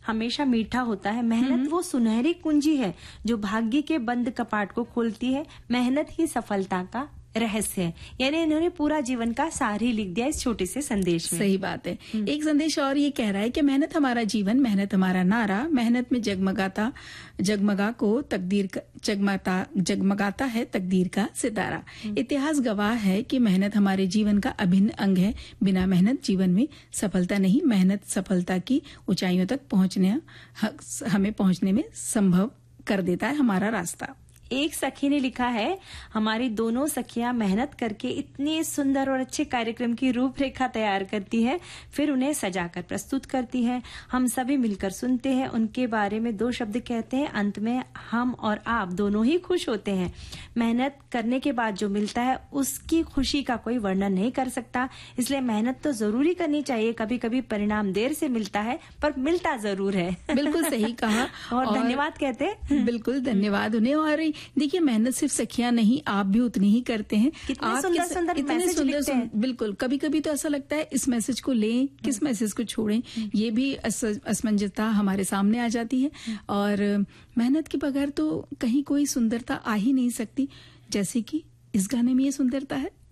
हमेशा मीठा होता है। मेहनत वो सुनहरी कुंजी है जो भाग्य के बंद कपाट को खोलती है। मेहनत ही सफलता का रहस्य है। यानी इन्होंने पूरा जीवन का सार ही लिख दिया इस छोटे से संदेश में। सही बात है। एक संदेश और ये कह रहा है कि मेहनत हमारा जीवन, मेहनत हमारा नारा, मेहनत में जगमगाता है तकदीर का सितारा। इतिहास गवाह है कि मेहनत हमारे जीवन का अभिन्न अंग है। बिना मेहनत जीवन में सफलता नहीं। मेहनत सफलता की ऊंचाइयों तक हमें पहुंचने में संभव कर देता है हमारा रास्ता। एक सखी ने लिखा है, हमारी दोनों सखियां मेहनत करके इतने सुंदर और अच्छे कार्यक्रम की रूपरेखा तैयार करती है, फिर उन्हें सजाकर प्रस्तुत करती है। हम सभी मिलकर सुनते हैं, उनके बारे में 2 शब्द कहते हैं, अंत में हम और आप दोनों ही खुश होते हैं। मेहनत करने के बाद जो मिलता है उसकी खुशी का कोई वर्णन नहीं कर सकता। इसलिए मेहनत तो जरूरी करनी चाहिए। कभी कभी परिणाम देर से मिलता है पर मिलता जरूर है। बिल्कुल सही कहा। और धन्यवाद कहते हैं। बिल्कुल धन्यवाद उन्हें। और देखिए, मेहनत सिर्फ सखियां नहीं, आप भी उतनी ही करते हैं। कितने सुंदर मैसेज लिखते हैं। बिल्कुल, कभी कभी तो ऐसा लगता है इस मैसेज को लें, किस मैसेज को छोड़ें, ये भी असमंजसता हमारे सामने आ जाती है। और मेहनत के बगैर तो कहीं कोई सुंदरता आ ही नहीं सकती, जैसे कि इस गाने में ये सुंदरता है।